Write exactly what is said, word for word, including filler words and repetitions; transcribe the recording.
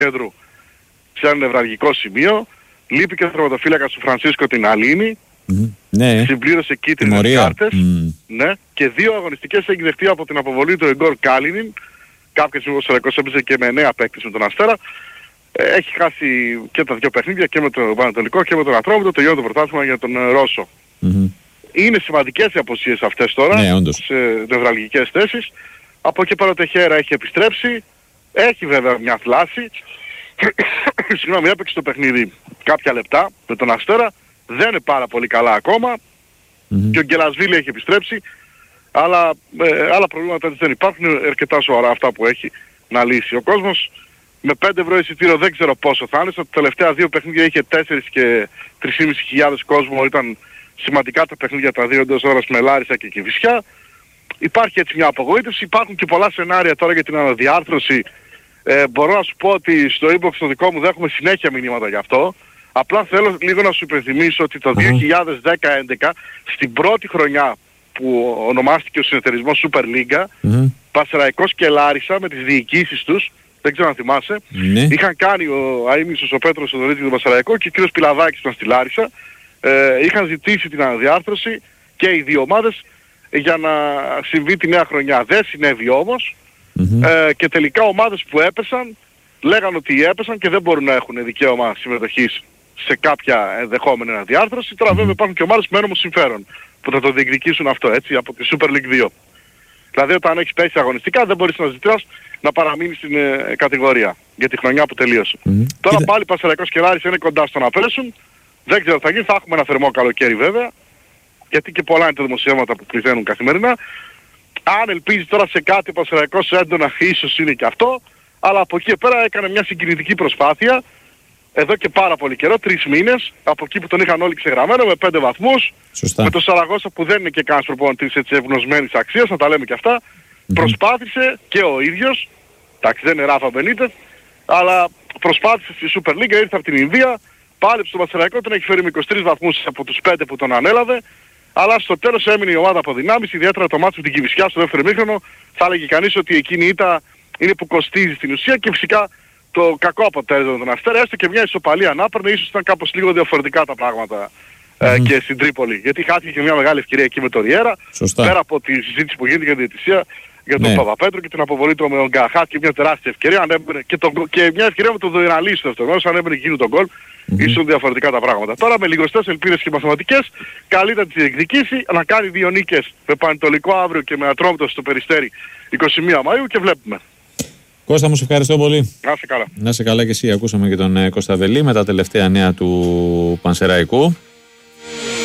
κέντρου σε ένα νευραλγικό σημείο. Λείπει και ο τερματοφύλακας του Φρανσίσκο την Αλίνη. Mm. Ναι. Συμπλήρωσε κίτρινες κάρτες. Mm. Ναι. Και δύο αγωνιστικές έχει δεχτεί από την αποβολή του Εγκόρ Κάλινιν. Κάποιες ο Σεραϊκός έπαιζε και με εννέα παίκτες με τον Αστέρα. Έχει χάσει και τα δύο παιχνίδια και με τον Πανατολικό και με τον Ατρόμητο. Τελειώνει το πρωτάθλημα για τον Ρώσο. Mm-hmm. Είναι σημαντικές οι αποσίες αυτές τώρα, ναι, σε νευραλγικές θέσεις. Από εκεί πέρα ο Τεχέρα έχει επιστρέψει. Έχει βέβαια μια θλάση. Συγγνώμη, έπαιξε το παιχνίδι κάποια λεπτά με τον Αστέρα. Δεν είναι πάρα πολύ καλά ακόμα. Mm-hmm. Και ο Γκελασβίλη έχει επιστρέψει. Αλλά ε, άλλα προβλήματα δεν υπάρχουν. Είναι αρκετά σοβαρά αυτά που έχει να λύσει. Ο κόσμος με πέντε ευρώ εισιτήριο δεν ξέρω πόσο θα είναι. Στα τελευταία δύο παιχνίδια είχε τέσσερις και τρεις χιλιάδες πεντακόσιους κόσμο. Ήταν σημαντικά τα παιχνίδια τα δύο εντός ώρας με Λάρισα και Κηφισιά. Υπάρχει έτσι μια απογοήτευση. Υπάρχουν και πολλά σενάρια τώρα για την αναδιάρθρωση. Ε, μπορώ να σου πω ότι στο inbox το δικό μου δέχομαι συνέχεια μηνύματα γι' αυτό. Απλά θέλω λίγο να σου υπενθυμίσω ότι το δύο χιλιάδες δέκα έντεκα στην πρώτη χρονιά που ονομάστηκε ο συνεταιρισμός Super League, mm-hmm. Πασεραϊκός και Λάρισα με τις διοικήσεις τους, δεν ξέρω αν θυμάσαι, mm-hmm. είχαν κάνει ο Αΐμισος, ο Πέτρος, ο Δωρίτης του Πασεραϊκό και ο κ. Πιλαδάκης ήταν στη Λάρισα. Ε, είχαν ζητήσει την αναδιάρθρωση και οι δύο ομάδες για να συμβεί τη νέα χρονιά. Δεν συνέβη όμως mm-hmm. ε, και τελικά ομάδες που έπεσαν λέγαν ότι έπεσαν και δεν μπορούν να έχουν δικαίωμα συμμετοχής σε κάποια ενδεχόμενη αναδιάρθρωση. Τώρα βέβαια υπάρχουν και ομάδες με ένομο συμφέρον που θα το διεκδικήσουν αυτό, έτσι, από τη Super League δύο. Δηλαδή όταν έχεις πέσει αγωνιστικά δεν μπορείς να ζητάς να παραμείνεις στην ε, κατηγορία για τη χρονιά που τελείωσε. Mm-hmm. Τώρα Κοίτα. πάλι Πασεραϊκός και Λάρισα είναι κοντά στο να πέσουν. Δεν ξέρω τι θα γίνει, θα έχουμε ένα θερμό καλοκαίρι βέβαια, γιατί και πολλά είναι τα δημοσιεύματα που πληθαίνουν καθημερινά. Αν ελπίζει τώρα σε κάτι ο Πασεραϊκός έντονα, ίσως είναι και αυτό, αλλά από εκεί πέρα έκανε μια συγκινητική προσπάθεια, εδώ και πάρα πολύ καιρό, τρεις μήνες, από εκεί που τον είχαν όλοι ξεγραμμένο, με πέντε βαθμούς, Σωστά. με τον Σαραγώσα που δεν είναι και κανένας προπονητής έτσι ευγνωσμένης αξίας, να τα λέμε και αυτά, mm-hmm. προσπάθησε και ο ίδιος, εντάξει δεν είναι Ράφα Μπενίτες, αλλά προσπάθησε στη Super League, ήρθε από την Ινδία, πάλεψε τον Πασεραϊκό, τον έχει φέρει με είκοσι τρεις βαθμούς από τους πέντε που τον ανέλαβε, αλλά στο τέλος έμεινε η ομάδα από δυνάμεις, ιδιαίτερα το μάτι με την Κηφισιά στο δεύτερο ημίχρονο, θα έλεγε κανείς ότι εκείνη η ήττα είναι που κοστίζει στην ουσία και φυσικά το κακό αποτέλεσμα των Αστέρα, έστω και μια ισοπαλία να έπαιρνε, ίσως ήταν κάπως λίγο διαφορετικά τα πράγματα mm-hmm. ε, και στην Τρίπολη. Γιατί χάθηκε και μια μεγάλη ευκαιρία εκεί με το Ριέρα, πέρα από τη συζήτηση που γίνεται για την διαιτησία για τον ναι. Παπαπέτρο και την αποβολή του με τον Γκαχά και μια τεράστια ευκαιρία, αν έμπαινε, και, το, και μια ευκαιρία με τον Δοϊναλή στο δεύτερο μέρος, αν έμπαινε εκείνο τον γκολ, mm-hmm. ίσως διαφορετικά τα πράγματα. Τώρα με λιγοστές ελπίδες και μαθηματικές, καλύτερα τη διεκδικήσει, να κάνει δύο νίκες με Πανετολικό αύριο και με Ατρόμητο στο Περιστέρι εικοστή πρώτη Μαΐου και βλέπουμε. Κώστα, μου σε ευχαριστώ πολύ. Να είσαι καλά. Να είσαι καλά και εσύ. Ακούσαμε και τον Κώστα Βελή με τα τελευταία νέα του Πανσεραϊκού.